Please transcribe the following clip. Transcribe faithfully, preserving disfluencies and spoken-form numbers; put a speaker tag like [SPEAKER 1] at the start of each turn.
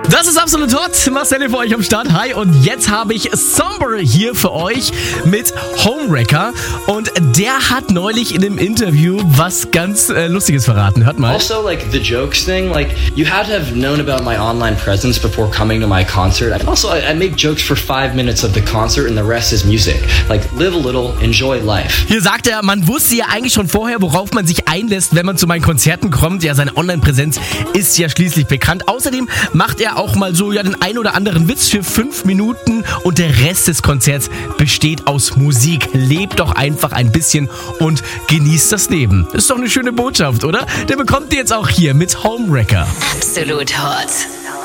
[SPEAKER 1] Das ist absolut hot. Marcel für euch am Start. Hi, und jetzt habe ich Somber hier für euch mit Homewrecker. Und der hat neulich in einem Interview was ganz äh, Lustiges verraten. Hört mal.
[SPEAKER 2] Also, like, the jokes thing, like, you had to have known about my online presence before coming to my concert. And also, I, I make jokes for five minutes of the concert and the rest is music. Like, live a little, enjoy life.
[SPEAKER 1] Hier sagt er, man wusste ja eigentlich schon vorher, worauf man sich einlässt, wenn man zu meinen Konzerten kommt. Ja, seine Online-Präsenz ist ja schließlich bekannt. Außerdem macht er auch mal so ja den ein oder anderen Witz für fünf Minuten und der Rest des Konzerts besteht aus Musik. Lebt doch einfach ein bisschen und genießt das Leben. Ist doch eine schöne Botschaft, oder? Der bekommt ihr jetzt auch hier mit Homewrecker.
[SPEAKER 3] Absolut hot.